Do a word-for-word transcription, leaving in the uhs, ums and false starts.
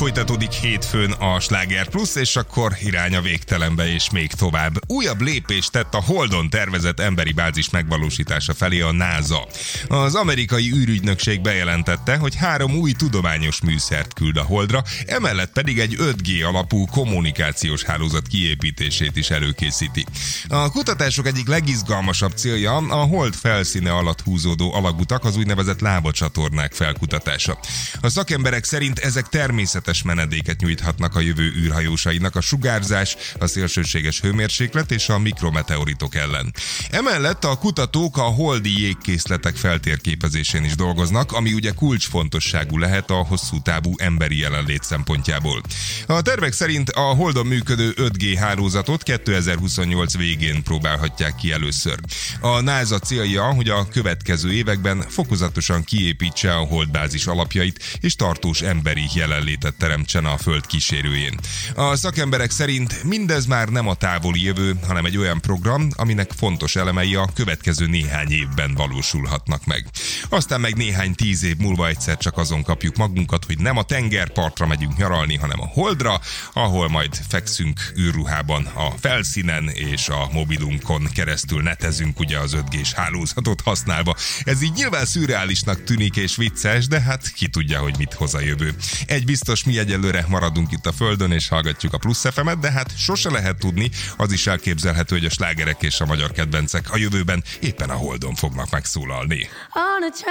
folytatódik hétfőn a Sláger Plus, és akkor irány a végtelenbe és még tovább. Újabb lépést tett a Holdon tervezett emberi bázis megvalósítása felé a NASA. Az amerikai űrügynökség bejelentette, hogy három új tudományos műszert küld a Holdra, emellett pedig egy öt G alapú kommunikációs hálózat kiépítését is előkészíti. A kutatások egyik legizgalmasabb célja a Hold felszíne alatt húzódó alagutak, az úgynevezett lábacsatornák felkutatása. A szakemberek szerint ezek természetes menedéket nyújthatnak a jövő űrhajósainak a sugárzás, a szélsőséges hőmérséklet és a mikrometeoritok ellen. Emellett a kutatók a holdi jégkészletek feltérképezésén is dolgoznak, ami ugye kulcsfontosságú lehet a hosszú távú emberi jelenlét szempontjából. A tervek szerint a Holdon működő öt G hálózatot kétezer-huszonnyolc végén próbálhatják ki először. A NASA célja, hogy a következő években fokozatosan kiépítse a holdbázis alapjait és tartós emberi jelenlétet teremtsen a Föld kísérőjén. A szakemberek szerint mindez már nem a távoli jövő, hanem egy olyan program, aminek fontos elemei a következő néhány évben valósulhatnak meg. Aztán meg néhány tíz év múlva egyszer csak azon kapjuk magunkat, hogy nem a tengerpartra megyünk nyaralni, hanem a Holdra, ahol majd fekszünk űrruhában a felszínen, és a mobilunkon keresztül netezünk ugye az öt G-s hálózatot használva. Ez így nyilván szürreálisnak tűnik és vicces, de hát ki tudja, hogy mit hoz a jövő. Egy biztos, mi egyelőre maradunk itt a Földön, és hallgatjuk a Plusz ef emet, de hát sose lehet tudni, az is elképzelhető, hogy a slágerek és a magyar kedvencek a jövőben éppen a Holdon fognak megszólalni.